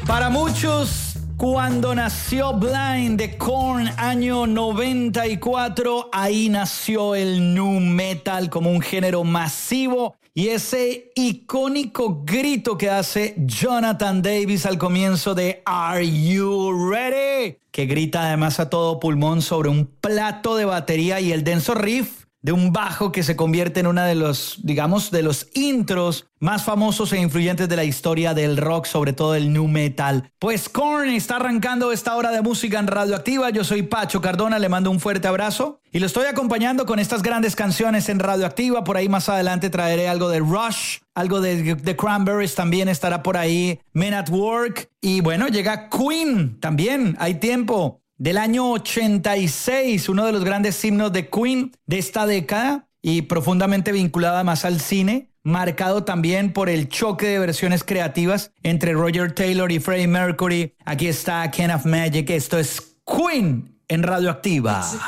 Para muchos, cuando nació Blind de Korn, año 94, ahí nació el nu metal como un género masivo y ese icónico grito que hace Jonathan Davis al comienzo de Are You Ready? Que grita además a todo pulmón sobre un plato de batería y el denso riff de un bajo que se convierte en una de los, digamos, de los intros más famosos e influyentes de la historia del rock, sobre todo el nu metal. Pues Korn está arrancando esta hora de música en Radioactiva. Yo soy Pacho Cardona, le mando un fuerte abrazo y lo estoy acompañando con estas grandes canciones en Radioactiva. Por ahí más adelante traeré algo de Rush, algo de The Cranberries también estará por ahí, Men at Work y bueno, llega Queen también, hay tiempo. Del año 86, uno de los grandes himnos de Queen de esta década y profundamente vinculada más al cine, marcado también por el choque de versiones creativas entre Roger Taylor y Freddie Mercury. Aquí está Ken of Magic, esto es Queen en Radioactiva.